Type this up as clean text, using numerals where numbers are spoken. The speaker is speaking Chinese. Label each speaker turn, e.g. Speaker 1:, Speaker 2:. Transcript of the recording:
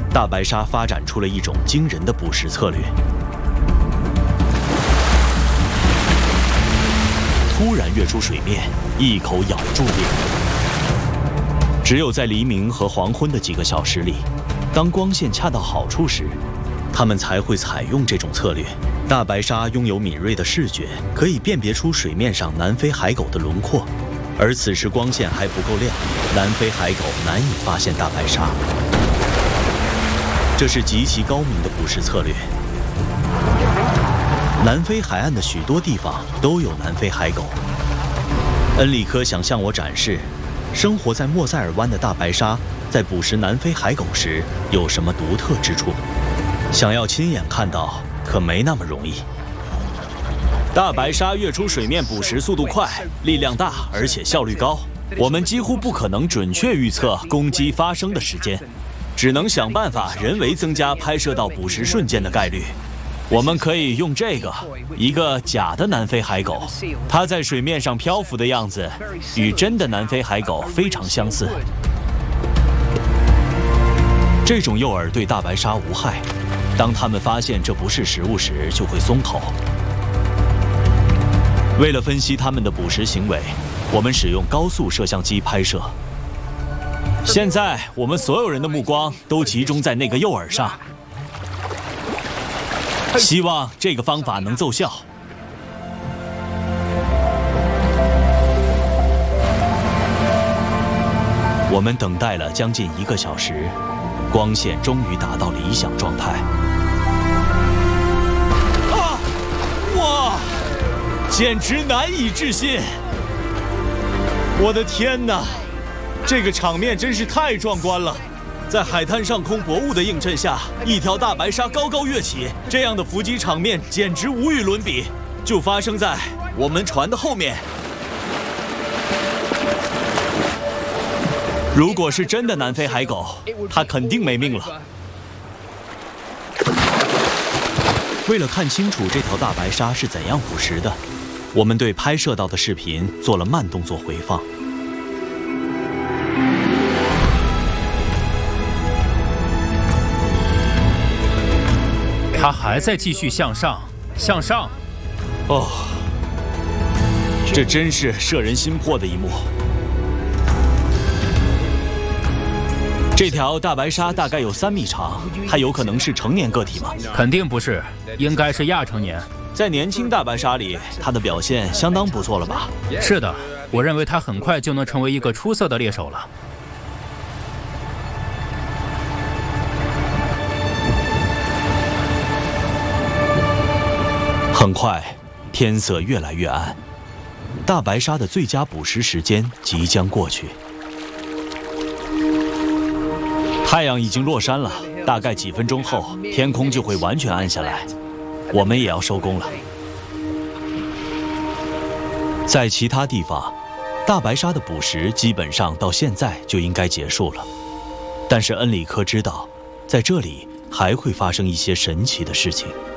Speaker 1: 大白鲨发展出了一种惊人的捕食策略。突然跃出水面，一口咬住猎物。只有在黎明和黄昏的几个小时里，当光线恰到好处时，它们才会采用这种策略。大白鲨拥有敏锐的视觉，可以辨别出水面上南非海狗的轮廓，而此时光线还不够亮，南非海狗难以发现大白鲨。这是极其高明的捕食策略。南非海岸的许多地方都有南非海狗。恩里科想向我展示，生活在莫塞尔湾的大白鲨在捕食南非海狗时有什么独特之处。想要亲眼看到，可没那么容易。大白鲨跃出水面捕食速度快，力量大，而且效率高。我们几乎不可能准确预测攻击发生的时间，只能想办法人为增加拍摄到捕食瞬间的概率。我们可以用这个，一个假的南非海狗，它在水面上漂浮的样子与真的南非海狗非常相似。这种诱饵对大白鲨无害，当它们发现这不是食物时，就会松口。为了分析它们的捕食行为，我们使用高速摄像机拍摄。现在我们所有人的目光都集中在那个诱饵上。希望这个方法能奏效。我们等待了将近1个小时，光线终于达到理想状态。啊！哇！简直难以置信！我的天哪，这个场面真是太壮观了！在海滩上空薄雾的映衬下，一条大白鲨高高跃起，这样的伏击场面简直无与伦比，就发生在我们船的后面。如果是真的南非海狗，它肯定没命了。为了看清楚这条大白鲨是怎样捕食的，我们对拍摄到的视频做了慢动作回放。
Speaker 2: 它还在继续向上，向上。
Speaker 1: 哦，这真是摄人心魄的一幕。这条大白鲨大概有3米长，它有可能是成年个体吗？
Speaker 2: 肯定不是，应该是亚成年。
Speaker 1: 在年轻大白鲨里，它的表现相当不错了吧？
Speaker 2: 是的，我认为它很快就能成为一个出色的猎手了。
Speaker 1: 很快，天色越来越暗，大白鲨的最佳捕食时间即将过去。太阳已经落山了，大概几分钟后，天空就会完全暗下来，我们也要收工了。在其他地方，大白鲨的捕食基本上到现在就应该结束了，但是恩里科知道，在这里还会发生一些神奇的事情。